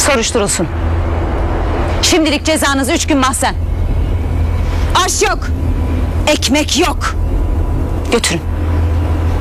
Soruşturulsun. Şimdilik cezanız 3 gün mahzen. Aş yok. Ekmek yok. Götürün.